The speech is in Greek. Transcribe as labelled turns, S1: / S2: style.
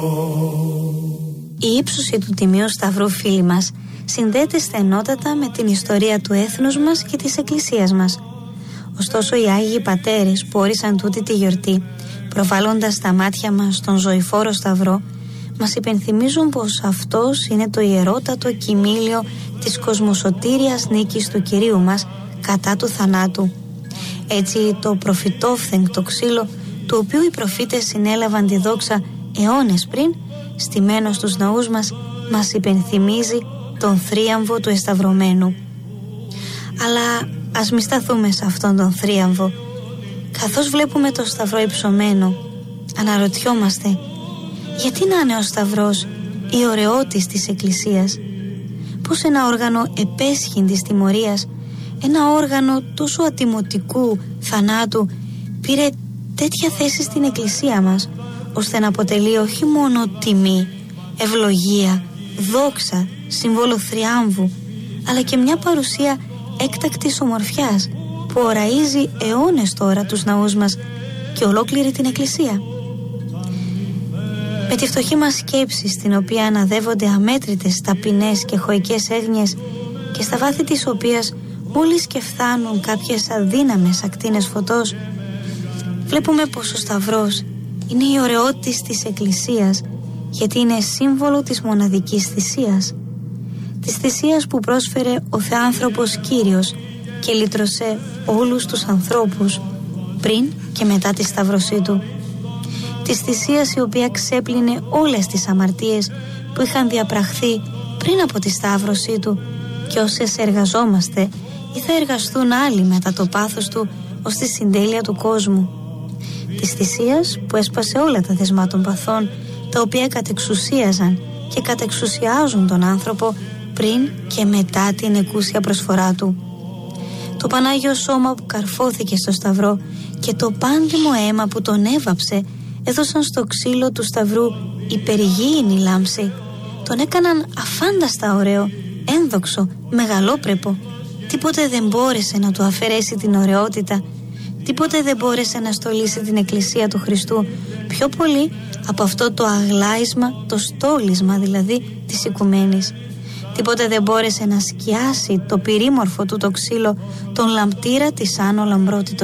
S1: Η ύψωση του Τιμίου Σταυρού, φίλοι μας, συνδέεται στενότατα με την ιστορία του έθνους μας και της Εκκλησίας μας. Ωστόσο, οι Άγιοι Πατέρες που όρισαν τούτη τη γιορτή, προβάλλοντας στα μάτια μας τον ζωηφόρο Σταυρό, μας υπενθυμίζουν πως αυτός είναι το ιερότατο κοιμήλιο της κοσμοσωτήριας νίκης του Κυρίου μας κατά του θανάτου. Έτσι, το προφητόφθεγκτο ξύλο, του οποίου οι προφήτες συνέλαβαν τη δόξα αιώνες πριν, στημένο στους ναούς μας υπενθυμίζει τον θρίαμβο του εσταυρωμένου. Αλλά ας μη σταθούμε σε αυτόν τον θρίαμβο. Καθώς βλέπουμε το Σταυρό υψωμένο, αναρωτιόμαστε, γιατί να είναι ο Σταυρός η ωραιότης της Εκκλησίας? Πως ένα όργανο επέσχυντης τιμωρίας, ένα όργανο τόσο ατιμωτικού θανάτου, πήρε τέτοια θέση στην Εκκλησία μας, ώστε να αποτελεί όχι μόνο τιμή, ευλογία, δόξα, σύμβολο θριάμβου, αλλά και μια παρουσία έκτακτης ομορφιάς που οραίζει αιώνες τώρα τους ναούς μας και ολόκληρη την Εκκλησία. Με τη φτωχή μας σκέψη, στην οποία αναδεύονται αμέτρητες ταπεινές και χωικές έγνοιες και στα βάθη της οποίας μόλις και φτάνουν κάποιες αδύναμες ακτίνες φωτός, βλέπουμε πως ο Σταυρός είναι η ωραιότης της Εκκλησίας, γιατί είναι σύμβολο της μοναδικής θυσίας. Της θυσίας που πρόσφερε ο Θεάνθρωπος Κύριος και λύτρωσε όλους τους ανθρώπους πριν και μετά τη σταύρωσή του. Της θυσίας η οποία ξέπλυνε όλες τις αμαρτίες που είχαν διαπραχθεί πριν από τη σταύρωσή του και όσες εργαζόμαστε ή θα εργαστούν άλλοι μετά το πάθος του ως τη συντέλεια του κόσμου. Της θυσίας που έσπασε όλα τα δεσμά των παθών, τα οποία κατεξουσίαζαν και κατεξουσιάζουν τον άνθρωπο πριν και μετά την εκούσια προσφορά του. Το Πανάγιο Σώμα που καρφώθηκε στο Σταυρό και το πάντιμο αίμα που τον έβαψε έδωσαν στο ξύλο του Σταυρού υπερηγήινη λάμψη. Τον έκαναν αφάνταστα ωραίο, ένδοξο, μεγαλόπρεπο. Τίποτε δεν μπόρεσε να του αφαιρέσει την ωραιότητα. Τίποτε δεν μπόρεσε να στολίσει την Εκκλησία του Χριστού πιο πολύ από αυτό το αγλάισμα, το στόλισμα δηλαδή της οικουμένης. Τίποτε δεν μπόρεσε να σκιάσει το πυρήμορφο του το ξύλο, τον λαμπτήρα της άνω λαμπρότητος.